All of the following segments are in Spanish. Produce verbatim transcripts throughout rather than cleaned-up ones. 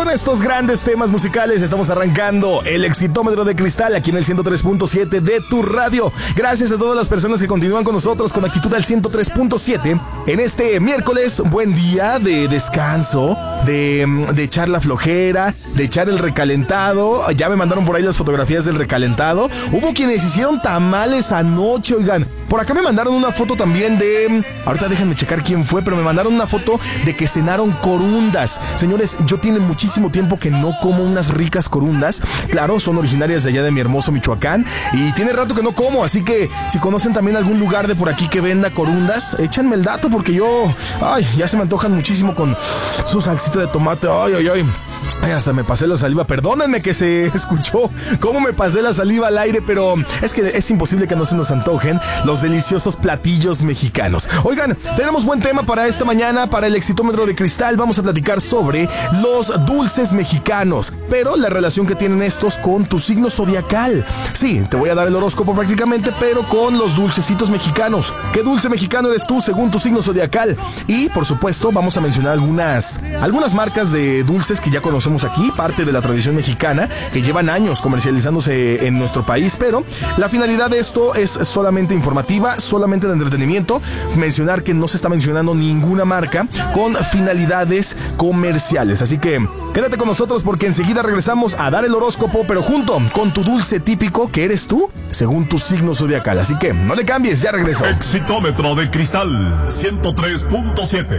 con estos grandes temas musicales estamos arrancando el Exitómetro de Cristal aquí en el ciento tres punto siete de tu radio. Gracias a todas las personas que continúan con nosotros con actitud al ciento tres punto siete en este miércoles. Buen día de descanso, de, de echar la flojera, de echar el recalentado. Ya me mandaron por ahí las fotografías del recalentado. Hubo quienes hicieron tamales anoche, oigan. Por acá me mandaron una foto también de... Ahorita déjenme checar quién fue, pero me mandaron una foto de que cenaron corundas. Señores, yo tiene muchísimo tiempo que no como unas ricas corundas. Claro, son originarias de allá de mi hermoso Michoacán. Y tiene rato que no como, así que si conocen también algún lugar de por aquí que venda corundas, échenme el dato porque yo... Ay, ya se me antojan muchísimo con su salsita de tomate. Ay, ay, ay. Ay, hasta me pasé la saliva. Perdónenme que se escuchó cómo me pasé la saliva al aire, pero es que es imposible que no se nos antojen los deliciosos platillos mexicanos. Oigan, tenemos buen tema para esta mañana, para el Exitómetro de Cristal. Vamos a platicar sobre los dulces mexicanos, pero la relación que tienen estos con tu signo zodiacal. Sí, te voy a dar el horóscopo prácticamente, pero con los dulcecitos mexicanos. ¿Qué dulce mexicano eres tú según tu signo zodiacal? Y, por supuesto, vamos a mencionar algunas, algunas marcas de dulces que ya conocemos aquí, parte de la tradición mexicana, que llevan años comercializándose en nuestro país, pero la finalidad de esto es solamente informativa, solamente de entretenimiento. Mencionar que no se está mencionando ninguna marca con finalidades comerciales, así que quédate con nosotros porque enseguida regresamos a dar el horóscopo, pero junto con tu dulce típico que eres tú, según tu signo zodiacal, así que no le cambies, ya regreso. Exitómetro de Cristal ciento tres punto siete.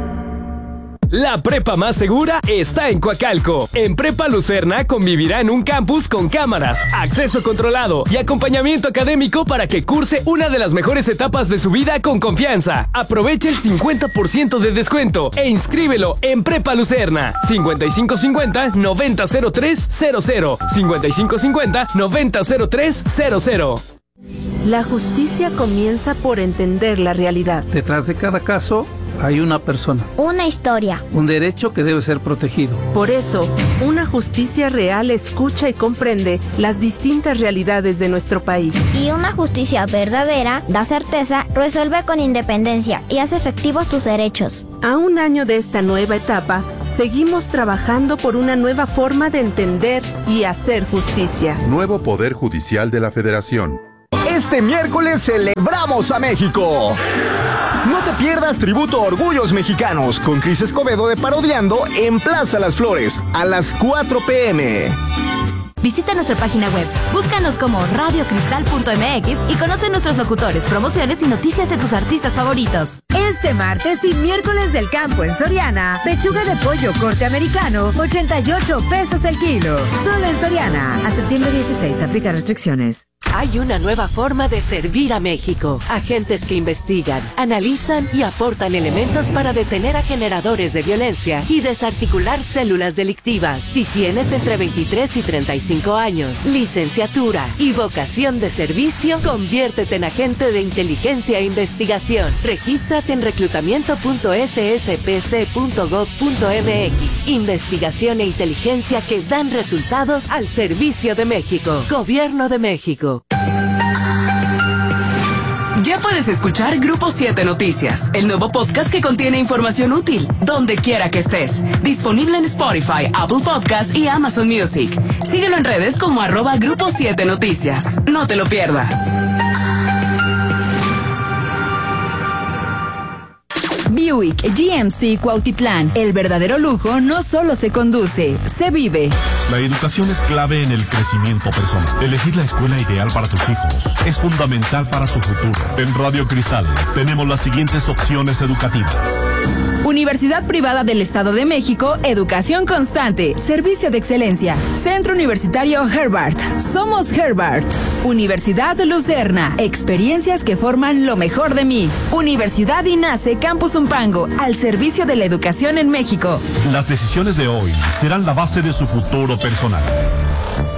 La prepa más segura está en Coacalco. En Prepa Lucerna convivirá en un campus con cámaras, acceso controlado y acompañamiento académico para que curse una de las mejores etapas de su vida con confianza. Aprovecha el cincuenta por ciento de descuento e inscríbelo en Prepa Lucerna. cincuenta y cinco cincuenta noventa cero tres cero cero. cincuenta y cinco cincuenta noventa cero tres cero cero. La justicia comienza por entender la realidad. Detrás de cada caso hay una persona. Una historia. Un derecho que debe ser protegido. Por eso, una justicia real escucha y comprende las distintas realidades de nuestro país. Y una justicia verdadera da certeza, resuelve con independencia y hace efectivos tus derechos. A un año de esta nueva etapa, seguimos trabajando por una nueva forma de entender y hacer justicia. Nuevo Poder Judicial de la Federación. Este miércoles celebramos a México. No te pierdas Tributo a Orgullos Mexicanos con Cris Escobedo de Parodiando en Plaza Las Flores a las cuatro pe eme. Visita nuestra página web, búscanos como radio cristal punto eme equis y conoce nuestros locutores, promociones y noticias de tus artistas favoritos. Este martes y miércoles del campo en Soriana, pechuga de pollo corte americano, ochenta y ocho pesos el kilo. Solo en Soriana. A septiembre dieciséis, aplica restricciones. Hay una nueva forma de servir a México. Agentes que investigan, analizan y aportan elementos para detener a generadores de violencia y desarticular células delictivas. Si tienes entre veintitrés y treinta y cinco años, licenciatura y vocación de servicio, conviértete en agente de inteligencia e investigación. Regístrate en reclutamiento punto ese ese pe ce punto gob punto eme equis. Investigación e inteligencia que dan resultados al servicio de México. Gobierno de México. Ya puedes escuchar Grupo siete Noticias, el nuevo podcast que contiene información útil, donde quiera que estés. Disponible en Spotify, Apple Podcasts y Amazon Music. Síguelo en redes como arroba Grupo siete Noticias. No te lo pierdas. Buick G M C Cuautitlán. El verdadero lujo no solo se conduce, se vive. La educación es clave en el crecimiento personal. Elegir la escuela ideal para tus hijos es fundamental para su futuro. En Radio Cristal tenemos las siguientes opciones educativas. Universidad Privada del Estado de México, Educación Constante, Servicio de Excelencia, Centro Universitario Herbart, Somos Herbart. Universidad Lucerna, experiencias que forman lo mejor de mí. Universidad INACE Campus Umpango, al servicio de la educación en México. Las decisiones de hoy serán la base de su futuro personal.